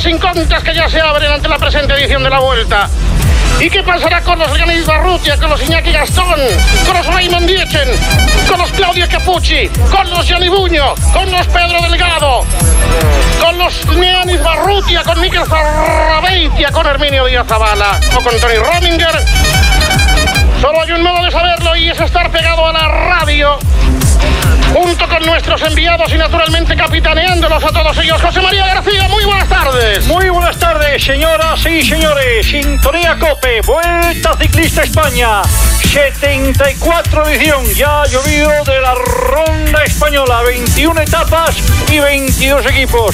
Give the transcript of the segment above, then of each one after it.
incógnitas que ya se abren ante la presente edición de la Vuelta. ¿Y qué pasará con los Leonid Barrutia, con los Iñaki Gastón, con los Raymond Diechen, con los Claudio Capucci, con los Gianni Buño, con los Pedro Delgado, con los Leonid Barrutia, con Mikel Zarrabeitia, con Herminio Díaz Zabala o con Tony Rominger? Solo hay un modo de saberlo y es estar pegado a la radio, junto con nuestros enviados y naturalmente capitaneándolos a todos ellos. José María García, muy buenas tardes. Muy buenas tardes, señoras y señores. Sintonía COPE, Vuelta Ciclista España, 74 edición. Ya ha llovido de la ronda española, 21 etapas y 22 equipos.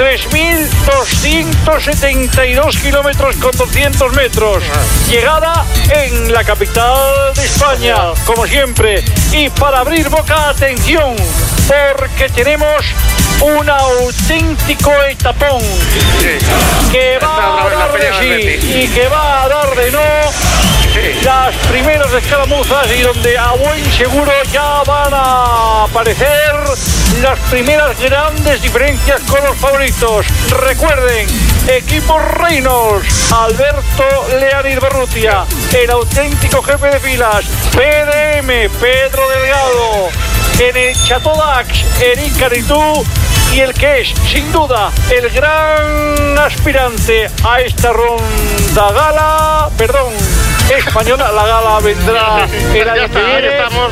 3.272 kilómetros con 200 metros. Llegada en la capital de España, como siempre. Y para abrir boca, atención, porque tenemos un auténtico etapón que va a dar de sí y que va a dar de no. Las primeras escaramuzas y donde a buen seguro ya van a aparecer las primeras grandes diferencias con los favoritos. Recuerden, equipo Reynolds, Alberto Leonid Barrutia, el auténtico jefe de filas, PDM, Pedro Delgado, en el Chateau d'Ax, Eric Caritú, y el que es, sin duda, el gran aspirante a esta ronda española. La gala vendrá el año que viene. Estamos.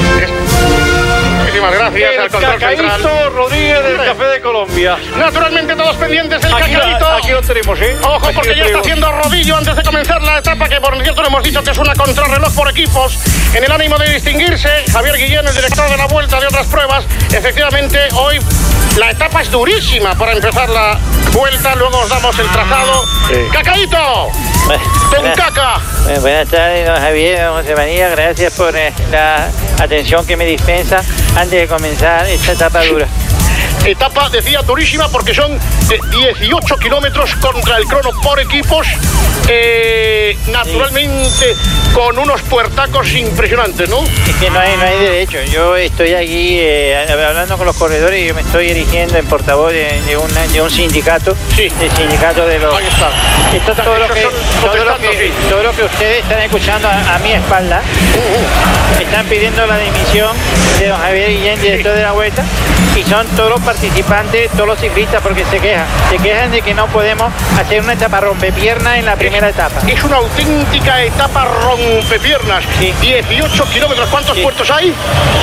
Muchísimas gracias al control Cacaíto central. Rodríguez del Café de Colombia. Naturalmente todos pendientes del Cacaíto. Aquí lo tenemos, Ojo, aquí porque ya está haciendo rodillo antes de comenzar la etapa, que por cierto le hemos dicho que es una contrarreloj por equipos. En el ánimo de distinguirse, Javier Guillén, el director de la Vuelta de otras pruebas, efectivamente hoy la etapa es durísima para empezar la Vuelta. Luego os damos el trazado. Sí. ¡Cacaíto! ¡Don Caca! Buenas tardes, don Javier, don José María. Gracias por la atención que me dispensa antes de comenzar esta etapa dura. Etapa, decía, durísima porque son 18 kilómetros contra el crono por equipos. Naturalmente con unos puertacos impresionantes, ¿no? Es que no hay derecho. Yo estoy aquí hablando con los corredores y yo me estoy erigiendo en portavoz de un sindicato. Sí. El sindicato de los... Ahí está. Esto es todo lo que ustedes están escuchando a mi espalda. Están pidiendo la dimisión de don Javier Guillén, director de la Vuelta, y son todos los participantes, todos los ciclistas, porque se quejan de que no podemos hacer una etapa rompepiernas en la primera etapa. Es una auténtica etapa rompepiernas. Sí. 18 kilómetros. ¿Cuántos puertos hay?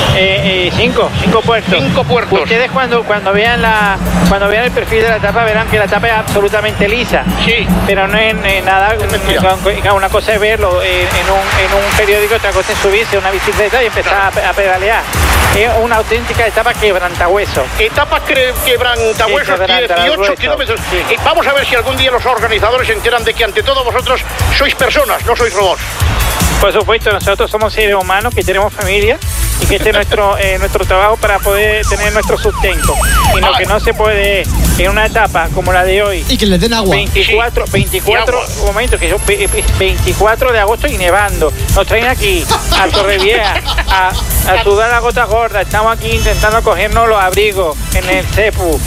5 puertos. 5 puertos. Ustedes cuando vean el perfil de la etapa verán que la etapa es absolutamente lisa. Sí. Pero no es nada. Una cosa es verlo en un periódico, otra cosa es subirse a una bicicleta y empezar a pedalear. Es una auténtica etapa quebrantahueso. Etapa quebrantahuesos, 18 kilómetros. Sí. Vamos a ver si algún día los organizadores se enteran de que ante todo vosotros sois personas, no sois robots. Por supuesto, nosotros somos seres humanos que tenemos familia y que este es nuestro trabajo para poder tener nuestro sustento. Y lo que no se puede en una etapa como la de hoy. Y que les den agua. 24 momentos, que son 24 de agosto y nevando. Nos traen aquí a Torrevieja a sudar la gota gorda. Estamos aquí intentando cogernos los abrigos en el CEPU.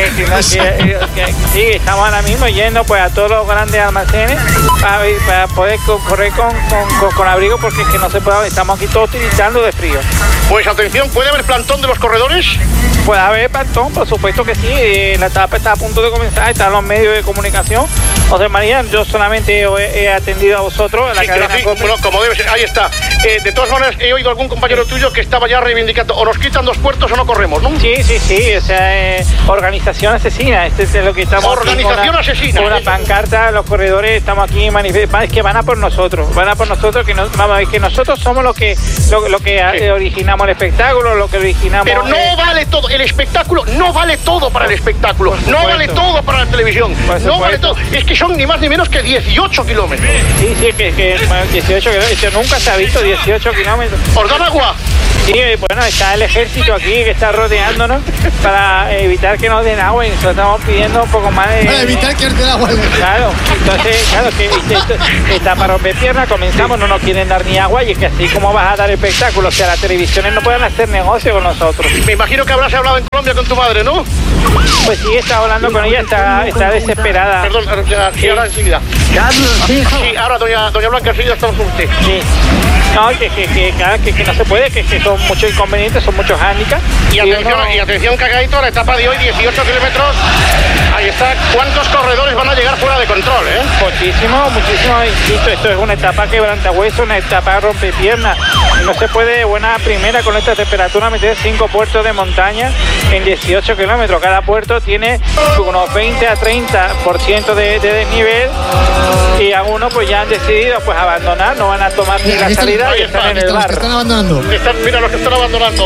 Sí, estamos ahora mismo yendo pues a todos los grandes almacenes para poder correr con abrigo, porque es que no se puede, estamos aquí todos tiritando de frío. Pues atención, ¿puede haber plantón de los corredores? Puede haber plantón, por supuesto que sí. La etapa está a punto de comenzar, están los medios de comunicación. José María, yo solamente he atendido a vosotros. Sí, como debe ser, ahí está. De todas maneras, he oído algún compañero tuyo que estaba ya reivindicando, o nos quitan 2 puertos o no corremos, ¿no? Sí, o sea, organización asesina, este es lo que estamos... Organización asesina. Con una pancarta, los corredores estamos aquí manifestando, es que van a por nosotros, que nosotros somos lo que originamos el espectáculo, lo que originamos... Pero no vale todo, el espectáculo no vale todo para el espectáculo, no vale todo para la televisión, no vale todo, es que son ni más ni menos que 18 kilómetros. Sí, que 18 kilómetros, nunca se ha visto 18 kilómetros. ¿Os dan agua? Sí, bueno, está el ejército aquí que está rodeándonos para evitar que nos den agua y nosotros estamos pidiendo un poco más de... Para evitar que nos den agua. Claro, entonces, claro, que está para romper piernas, comenzamos, no nos quieren dar ni agua y es que así como vas a dar espectáculos, o sea, las televisiones no pueden hacer negocio con nosotros. Me imagino que habrás hablado en Colombia con tu madre, ¿no? Pues sí, está hablando con ella, está desesperada. Perdón, sí, ahora enseguida. Sí, ahora doña Blanca, enseguida estamos con usted. Sí. No, que no se puede, que son muchos inconvenientes, son muchos handicaps. Y atención, Cacaíto, la etapa de hoy, 18 kilómetros. Ahí está. ¿Cuántos corredores van a llegar fuera de control, Muchísimo, insisto, esto es una etapa quebrantahueso, una etapa rompepiernas. No se puede, buena primera con esta temperatura, meter 5 puertos de montaña en 18 kilómetros. Cada puerto tiene unos 20 a 30% de desnivel y algunos pues ya han decidido pues abandonar, no van a tomar ni la salida y están en el bar. Están abandonando. Mira los que están abandonando.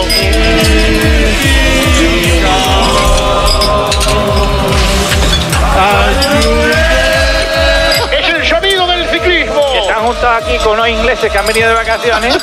Es el sonido del ciclismo. Que están juntos aquí con unos ingleses que han venido de vacaciones.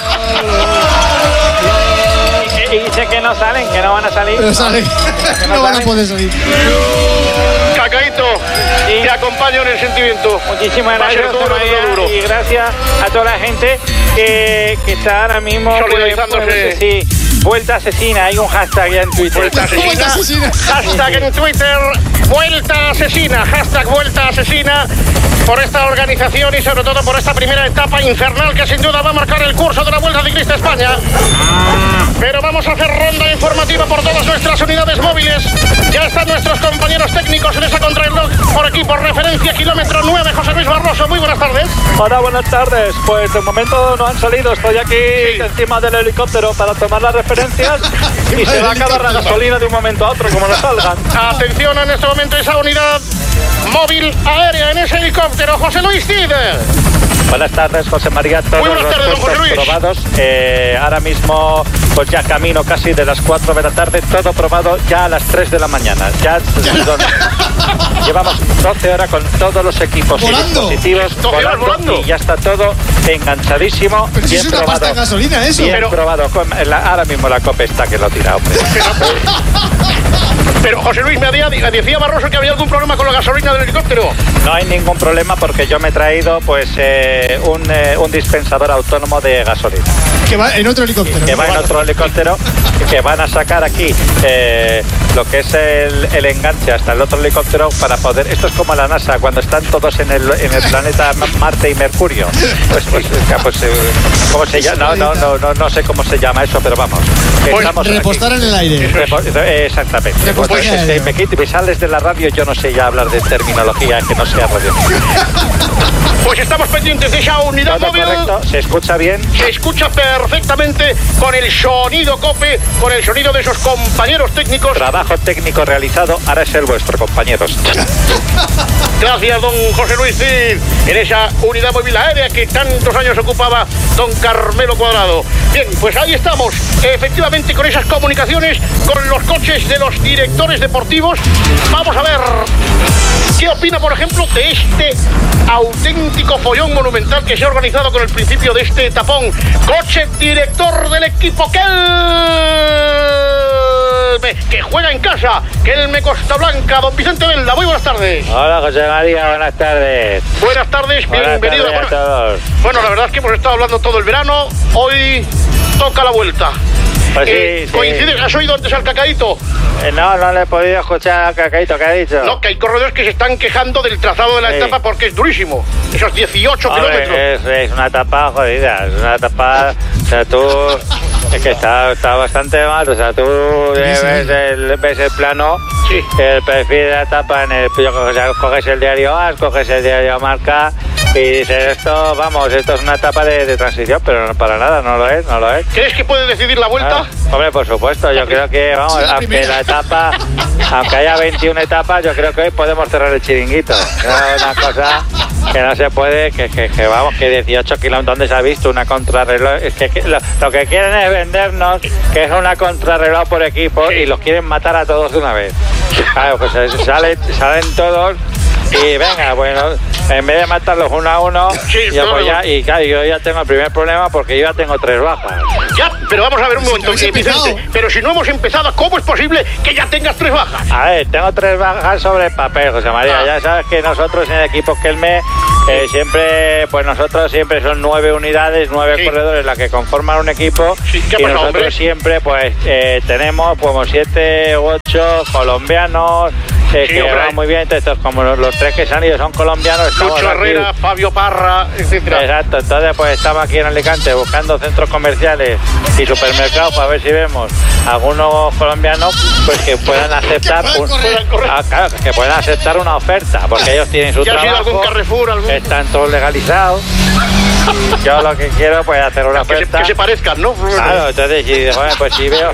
Y dice que no salen, que no van a salir. Pero salen. No van a poder salir. Cacaíto, sí. Te acompaño en el sentimiento. Muchísimas gracias, duro. Y gracias a toda la gente que está ahora mismo solidarizándose. Sí, Vuelta Asesina, hay un hashtag ya en Twitter. Vuelta Asesina. Hashtag en Twitter, Vuelta Asesina. Hashtag Vuelta Asesina. Por esta organización y sobre todo por esta primera etapa infernal que sin duda va a marcar el curso de la Vuelta Ciclista España. Pero vamos a hacer ronda informativa por todas nuestras unidades móviles. Ya están nuestros compañeros técnicos en esa contrarreloj. Por aquí, por referencia, kilómetro 9, José Luis Barroso. Muy buenas tardes. Hola, buenas tardes. Pues de momento no han salido. Estoy aquí encima del helicóptero para tomar las referencias y se va a acabar la gasolina de un momento a otro, como no salgan. Atención en este momento esa unidad móvil aérea en ese helicóptero. José Luis Cid. Buenas tardes, José María. Todos buenas tardes, los José Luis. Probados. Ahora mismo, pues ya camino casi de las 4 de la tarde. Todo probado ya a las 3 de la mañana. Llevamos 12 horas con todos los equipos y dispositivos volando y ya está todo enganchadísimo. Pero si es una pasta de gasolina eso. Bien probado. Ahora mismo la COPE está que lo tira, hombre. Pero José Luis, decía Barroso que había algún problema con la gasolina del helicóptero. No hay ningún problema porque yo me he traído pues un dispensador autónomo de gasolina. Que va en otro helicóptero. Que va en otro helicóptero, que van a sacar aquí lo que es el enganche hasta el otro helicóptero para poder... Esto es como la NASA, cuando están todos en el planeta Marte y Mercurio. ¿Cómo se llama? No sé cómo se llama eso, pero vamos. Repostar en el aire. Exactamente. Me sales de la radio, yo no sé ya hablar de terminología que no sea radio. Pues estamos pendientes de esa unidad móvil. Correcto. ¿Se escucha bien? Se escucha perfectamente con el sonido COPE, con el sonido de esos compañeros técnicos. Trabajo técnico realizado, ahora es el vuestro, compañeros. Gracias, don José Luis Cid, en esa unidad móvil aérea que tantos años ocupaba don Carmelo Cuadrado. Bien, pues ahí estamos, efectivamente, con esas comunicaciones, con los coches de los directores deportivos. Vamos a ver qué opina, por ejemplo, de este auténtico follón monumental que se ha organizado con el principio de este tapón. Coche director del equipo que juega en casa, Kelme Costa Blanca, don Vicente Velda. Muy buenas tardes. Hola, José María, buenas tardes. Buenas tardes, bienvenido. A todos. Bueno, la verdad es que hemos estado hablando todo el verano. Hoy toca la vuelta. Pues sí. ¿Coincides? ¿Has oído antes al Cacaíto? No le he podido escuchar al Cacaíto. ¿Qué ha dicho? No, que hay corredores que se están quejando del trazado de la etapa porque es durísimo. Esos 18 kilómetros. Es una etapa jodida, es una etapa... O sea, tú... Es que está bastante mal, o sea, tú ves el plano, el perfil de la etapa, coges el diario AS, coges el diario Marca y dices, esto es una etapa de transición, pero no, para nada, no lo es. ¿Crees que puede decidir la vuelta? Hombre, por supuesto, yo creo que, aunque haya 21 etapas, yo creo que hoy podemos cerrar el chiringuito. Es una cosa que no se puede, que 18 kilómetros, ¿dónde se ha visto una contrarreloj? Es que lo que quieren es vendernos que es una contrarreloj por equipo y los quieren matar a todos de una vez. Claro, pues salen todos y venga, bueno, En vez de matarlos 1-1, Sí, yo ya tengo el primer problema porque yo ya tengo 3 bajas. Ya, pero vamos a ver un Si momento, no hemos Vicente. empezado. Pero si no hemos empezado, ¿cómo es posible que ya tengas 3 bajas? A ver, tengo 3 bajas sobre el papel, José María. Ya sabes que nosotros en el equipo Kelme siempre, pues nosotros siempre son 9 unidades, 9 Sí. corredores las que conforman un equipo. Sí, ¿qué ha y pasado, nosotros hombre? siempre pues tenemos como 7 u 8 colombianos que Sí, hombre. van muy bien. Entonces, como los 3 que se han ido son colombianos, estamos Lucho aquí. Herrera, Fabio Parra, etcétera. Exacto, entonces pues estamos aquí en Alicante buscando centros comerciales y supermercados para ver si vemos algunos colombianos pues que puedan aceptar puedan correr. claro, que puedan aceptar una oferta, porque ellos tienen su ¿Ya ha sido trabajo, algún Carrefour, algún...? están todos legalizados. Yo lo que quiero pues hacer una Que oferta. se parezcan, ¿no? Claro, entonces pues si veo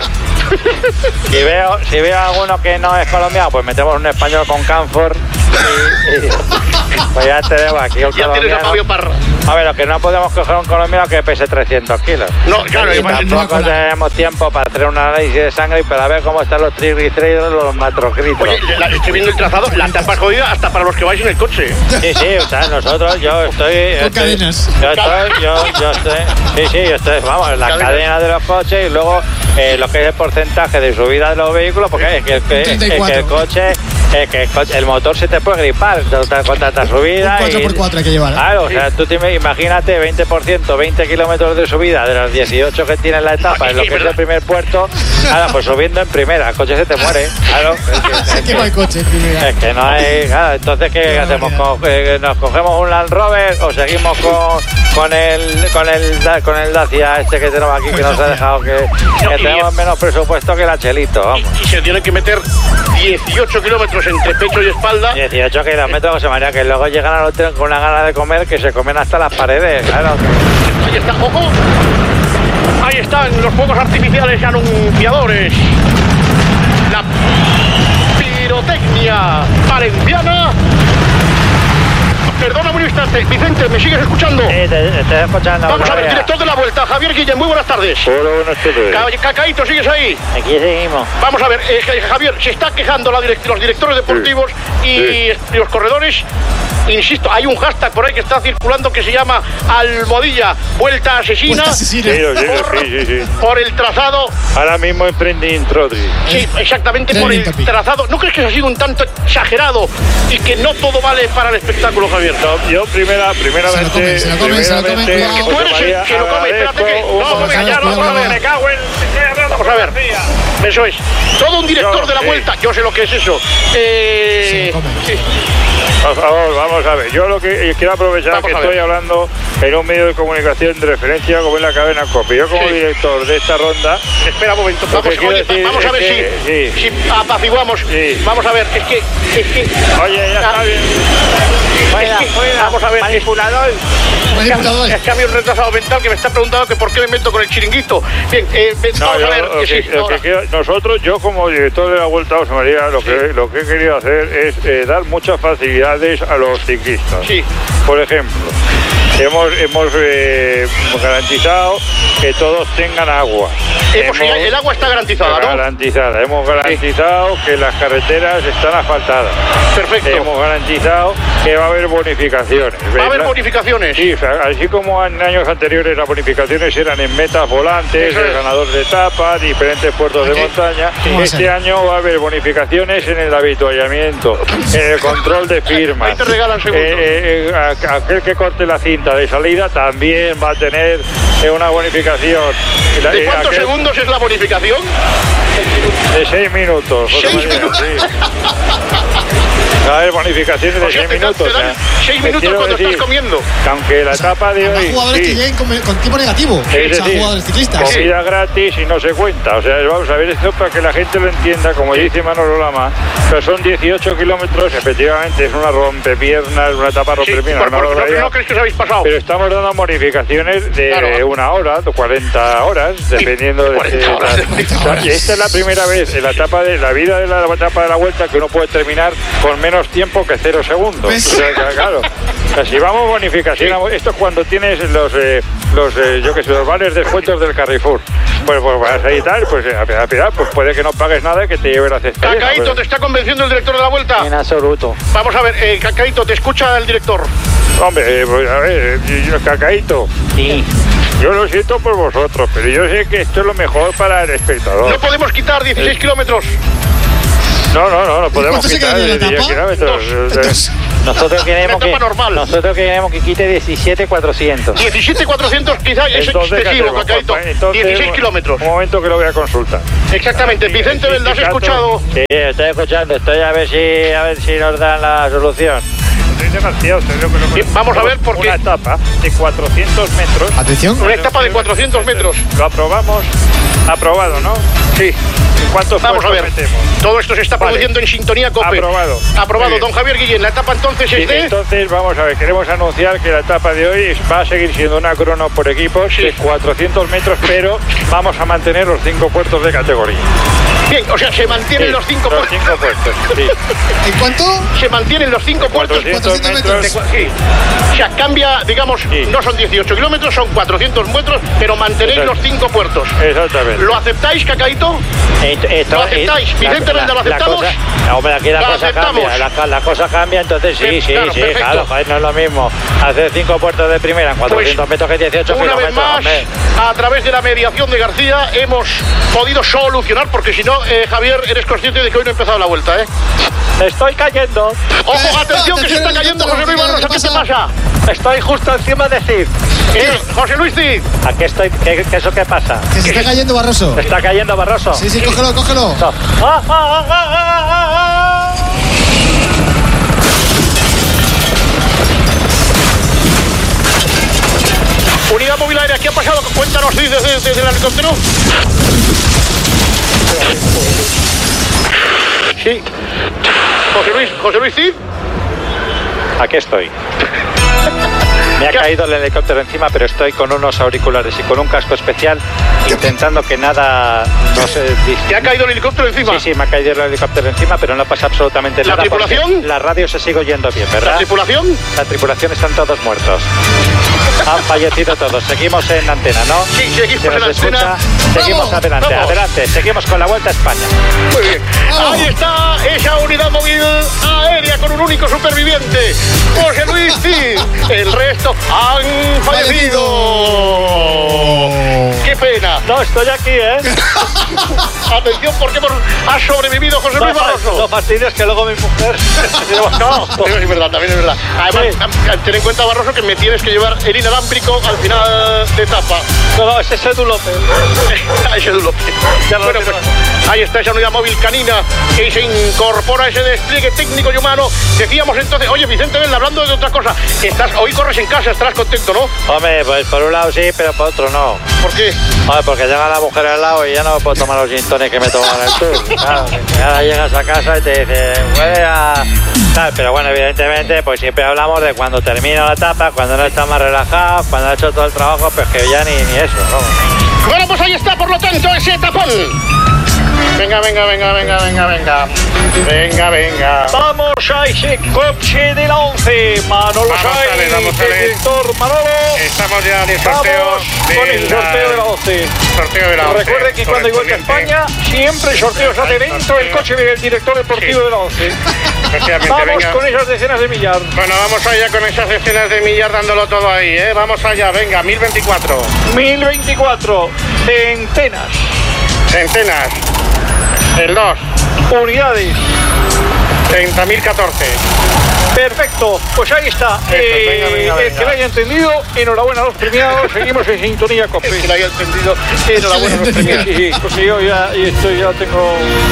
alguno que no es colombiano, pues metemos un español con Canfor y pues ya tenemos aquí un Ya tienes a colombiano. Fabio Parra. A ver, lo que no podemos coger un colombiano que pese 300 kilos. No, claro, y imagínate, tampoco tenemos tiempo para hacer un análisis de sangre y para ver cómo están los triglicéridos, los macrocríticos. Oye, estoy viendo el trazado, la tapa es jodida hasta para los que vais en el coche. Sí, o sea, nosotros, yo estoy... Con cadenas. Yo estoy, vamos, la cadena de los coches y luego lo que es el porcentaje de subida de los vehículos, porque es que el coche, el motor se te puede gripar con tanta subida. Un 4x4 hay que llevar. Claro, o sea, tú imagínate 20%, 20 kilómetros de subida de los 18 que tiene la etapa en lo que es el primer puerto, claro, pues subiendo en primera, el coche se te muere, claro. Se quema el coche en primera. Es que no hay, claro, entonces ¿qué hacemos? ¿Nos cogemos un Land Rover o seguimos con el Dacia este que tenemos aquí que nos ha dejado que tenemos menos presupuesto que la Chelito, vamos? Y se tienen que meter 18 kilómetros entre pecho y espalda. 18 kilómetros, José María, que luego llegan al hotel con una gana de comer que se comen hasta las paredes, claro. Ahí está, ojo. Ahí están los fuegos artificiales anunciadores. La pirotecnia valenciana. Perdóname un instante, Vicente, ¿me sigues escuchando? Te estoy escuchando. Vamos José a ver, María. director de la vuelta, Javier Guillén, muy buenas tardes. Hola, buenas tardes. Cacaíto, ¿sigues ahí? Aquí seguimos. Vamos a ver, Javier, se está quejando los directores deportivos y los corredores. Insisto, hay un hashtag por ahí que está circulando que se llama Almohadilla Vuelta Asesina. Vuelta asesina. Sí. Por el trazado. Ahora mismo emprendí Trotri. Sí, exactamente por el Trending topic. trazado. ¿No crees que ha sido un tanto exagerado y que no todo vale para el espectáculo, Javier? Yo primeramente... Se lo comen, cuidado. Tú eres el que lo come, espérate que... No, venga, ya, vamos a ver. Me cago en... Vamos a ver. Eso es. Todo un director Yo, de la sí. vuelta. Yo sé lo que es eso. Se lo come. Sí. Por favor, vamos a ver. Yo lo que quiero aprovechar Vamos que a ver. estoy hablando en un medio de comunicación de referencia como es la cadena COPE. Yo como Sí. director de esta ronda... Espera un momento, Lo que vamos, quiero oye, decir vamos a es ver que- si apaciguamos. Sí. Vamos a ver, es que Oye, ya está bien. vamos a ver, Manipulador. es que había un retrasado mental que me está preguntando que por qué me meto con el chiringuito. Bien, No, vamos yo a ver, nosotros, yo como director de la Vuelta a José María, lo que he querido hacer es dar muchas facilidades a los ciclistas. Sí. Por ejemplo, hemos garantizado que todos tengan agua. el agua está garantizada, ¿no? Garantizada. Hemos garantizado que las carreteras están asfaltadas. Perfecto. Hemos garantizado que va a haber bonificaciones. Va a haber bonificaciones. Sí, o sea, así como en años anteriores las bonificaciones eran en metas volantes, Eso es. el ganador de etapa, diferentes puertos de montaña. ¿Cómo va a ser? Este año va a haber bonificaciones en el habituallamiento, en el control de firmas. Ahí te regalan segundos. Aquel que corte la cinta de salida también va a tener una bonificación. ¿De cuántos Aquel- segundos es la bonificación? De 6 minutos. José 6 María, minutos. sí. Va a haber bonificaciones de 6 minutos. Te dan 6 te minutos quiero cuando decir estás comiendo. que aunque la etapa de Hay hoy... jugadores que sí, lleguen con tiempo negativo. es O sea, decir, jugadores ciclistas. comida gratis y no se cuenta. O sea, vamos a ver esto para que la gente lo entienda, como dice Manolo Lama, pero son 18 kilómetros, efectivamente es una rompepiernas, una etapa Sí, rompepiernas. ¿por qué no crees que os habéis pasado? Pero estamos dando bonificaciones de Claro. 1 hora, de 40 horas, dependiendo de... 40 horas de bonificaciones. Y esta es la primera vez en la etapa de la vida de la etapa de la Vuelta que uno puede terminar con menos tiempo que 0 segundos. ¿Ves? O sea, que, claro, Si vamos bonificación, esto es cuando tienes los vales descuentos del Carrefour. Pues vas ahí y tal, pues al final pues puede que no pagues nada y que te lleve la cesta. Cacaíto, ¿te está convenciendo el director de la Vuelta? En absoluto. Vamos a ver, Cacaíto, te escucha el director. Hombre, pues a ver, Cacaíto. Sí. Yo lo siento por vosotros, pero yo sé que esto es lo mejor para el espectador. No podemos quitar 16 kilómetros. No podemos ¿Cuánto se quitar queda de la 10 etapa? kilómetros. Entonces, Nosotros queremos etapa normal. Nosotros queremos que quite 17.400. 17.400 quizás es Entonces, ¿qué excesivo, hacemos? Cacaíto. Entonces, 16 kilómetros. Un momento que lo voy a consultar. Exactamente. Vicente Belda, ¿has escuchado? Sí, estoy escuchando. Estoy a ver si nos dan la solución. Estoy desgraciado, Vamos a ver por qué. Una etapa de 400 metros. atención. Una etapa de 400 metros. Lo aprobamos. Aprobado, ¿no? Sí. ¿Cuántos Vamos a ver. puestos metemos? Todo esto se está Vale. produciendo en Sintonía COPE. Aprobado. Aprobado, Muy bien. don Javier Guillén. La etapa entonces Sí, es de... entonces vamos a ver, queremos anunciar que la etapa de hoy va a seguir siendo una crono por equipos de 400 metros, pero vamos a mantener los 5 puertos de categoría. Bien, o sea, se mantienen Sí, los 5 los puertos. 5 puertos, sí. ¿En cuánto? Se mantienen los 5 puertos. 400 metros. Sí. O sea, cambia, digamos, Sí. no son 18 kilómetros, son 400 metros, pero mantenéis Exacto. los 5 puertos. Exactamente. ¿Lo aceptáis, Cacaíto? ¿Lo aceptáis? Vicente Belda, ¿lo aceptamos? Hombre, aquí la Lo cosa aceptamos. cambia. La cosa cambia, entonces sí, Claro, perfecto. claro. Joder, no es lo mismo hacer 5 puertos de primera en 400 metros que 18 Una kilómetros. vez más, hombre. a través de la mediación de García, hemos podido solucionar, porque si no, Javier, eres consciente de que hoy no ha empezado la Vuelta, ¿eh? Me estoy cayendo. Ojo, atención, que se está cayendo José Luis Barroso, ¿qué te pasa? Estoy justo encima de Cid. José Luis Cid. Aquí estoy. ¿Qué eso qué pasa? Que se está cayendo Barroso. ¿Se está cayendo Barroso? Sí, cógelo. No. Unidad móvil aérea, ¿qué ha pasado? Cuéntanos, Cid, desde el helicóptero. Sí. José Luis Cid. Aquí estoy. Me ha caído el helicóptero encima, pero estoy con unos auriculares y con un casco especial intentando que nada no se ¿Te ha caído el helicóptero encima? Sí, me ha caído el helicóptero encima, pero no pasa absolutamente ¿La nada. tripulación? porque La radio se sigue oyendo bien, ¿verdad? ¿La tripulación? La tripulación están todos muertos. Han fallecido todos. Seguimos en antena, ¿no? Sí, seguimos ¿Se nos en antena. escucha? Seguimos Vamos, adelante, vamos. adelante. Seguimos con la Vuelta a España. Muy bien. Ahí está esa unidad móvil aérea con un único superviviente, José Luis Cid. El resto han fallecido. ¡Qué pena! No, estoy aquí, ¿eh? Atención, porque ha sobrevivido José Luis Barroso. No fastidies que luego mi mujer... No. También es verdad, también es verdad. Además, ten en cuenta, Barroso, que me tienes que llevar el inalámbrico al final de etapa. No, ese es Edu López. Ese es López. Bueno, pues ahí está esa unidad móvil canina que se incorpora a ese despliegue técnico y humano. Decíamos entonces, oye, Vicente Belda, hablando de otra cosa, hoy corres en casa, estarás contento, ¿no? Hombre, pues por un lado sí, pero por otro no. ¿Por qué? Hombre, porque llega la mujer al lado y ya no me puedo tomar los gin tonic que me tomo en el tour. Claro, que ahora llegas a casa y te dice, huele a... Tal, pero bueno, evidentemente, pues siempre hablamos de cuando termina la etapa, cuando no está más relajado, cuando ha hecho todo el trabajo, pues que ya ni eso, ¿no? Bueno, pues ahí está, por lo tanto, ese tapón. Venga. Vamos a ese coche de la 11. Manolo Vamos a ver, Sáenz, director Manolo. Estamos ya de Vamos con el sorteo de la 11. sorteo de la Recuerde que cuando hay Vuelta a España, siempre el sorteo se hace dentro del coche del director deportivo de la 11. Vamos con esas decenas de millar. Bueno, vamos allá con esas decenas de millas dándolo todo ahí, ¿eh? Vamos allá, venga, 1024. 1024 centenas. Centenas. El 2. Unidades. 30.014. Perfecto, pues ahí está. Venga. El que lo haya entendido, enhorabuena a los premiados. Seguimos en sintonía con El que lo haya entendido, enhorabuena a los premiados. Sí, porque yo ya tengo.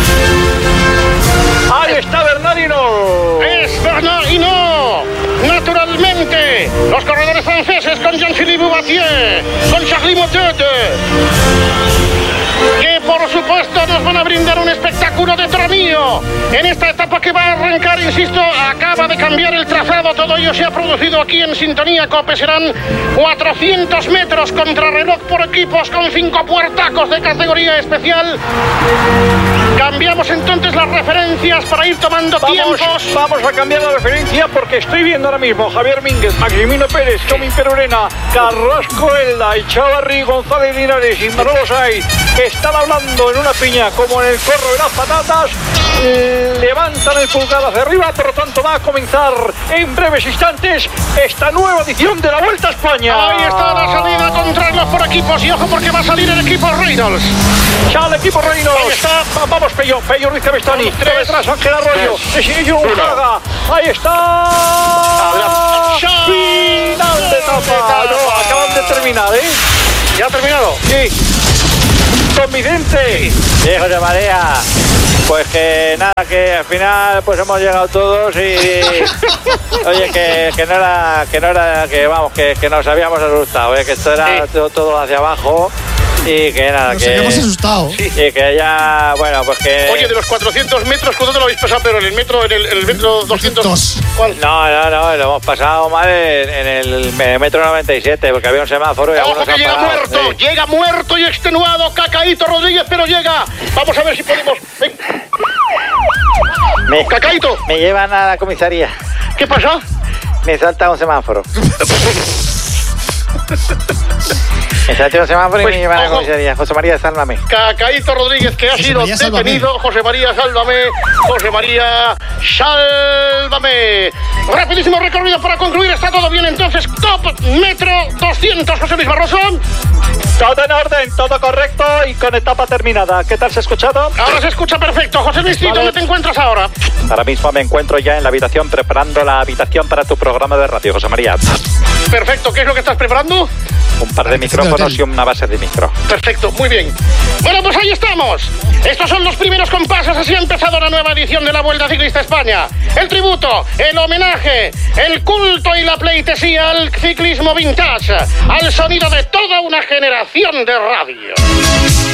¡Ahí está Bernardino! ¡Es Bernardino! Naturalmente, los corredores franceses con Jean-Philippe Boubatier, con Charlie Motet, que por supuesto nos van a brindar un espectáculo espectáculo de Tronillo. En esta etapa que va a arrancar, insisto, acaba de cambiar el trazado. Todo ello se ha producido aquí en Sintonía Cope. Serán 400 metros contrarreloj por equipos con 5 puertacos de categoría especial. Cambiamos entonces las referencias para ir tomando tiempos. Vamos a cambiar la referencia porque estoy viendo ahora mismo Javier Mínguez, Maximino Pérez, Tommy Perurena, Carrasco Elda, Echavarri, González Linares y Manolo Saiz, que están hablando en una piña como en el corro de las patatas. Levantan el pulgar hacia arriba, por lo tanto va a comenzar en breves instantes esta nueva edición de la Vuelta a España. Ahí está la salida contrarreloj por equipos y ojo porque va a salir el equipo Reynolds. Ya el equipo Reynolds. Ahí está. Vamos, Pello Ruiz Cabestani. Detrás Ángel Arroyo. De Sirillo Urcaga. Ahí está. Final de etapa. No, acaban de terminar, ¿eh? ¿Ya ha terminado? Sí. Don Vicente. Sí, José María. Pues que nada, que al final pues hemos llegado todos y oye, que nos habíamos asustado, que esto era todo hacia abajo. Y que nada, nos habíamos asustado. Sí. Y que ya, bueno, pues que... Oye, de los 400 metros, ¿cuándo te lo habéis pasado? Pero en el metro, en el metro 200... ¿Cuál? No, lo hemos pasado mal en el metro 97, porque había un semáforo y ¡ojo que llega muerto! Sí. Llega muerto y extenuado Cacaíto Rodríguez, pero llega. Vamos a ver si podemos... Cacaíto. Me llevan a la comisaría. ¿Qué pasó? Me salta un semáforo. Me salta un semáforo y me llevan a la comisaría. José María, sálvame. Cacaíto Rodríguez, que ha sido detenido. José María, sálvame. José María, sálvame. Rapidísimo recorrido para concluir. Está todo bien entonces. Top metro 200, José Luis Barroso. Todo en orden, todo correcto y con etapa terminada. ¿Qué tal se ha escuchado? Ahora se escucha perfecto. José Luis, vale. ¿Dónde te encuentras ahora? Ahora mismo me encuentro ya en la habitación preparando la habitación para tu programa de radio, José María. Perfecto. ¿Qué es lo que estás preparando? Un par de micrófonos y una base de micro. Perfecto, muy bien. Bueno, pues ahí estamos. Estos son los primeros compases. Así ha empezado la nueva edición de la Vuelta Ciclista España. El tributo, el homenaje, el culto y la pleitesía al ciclismo vintage, al sonido de toda una generación de radio.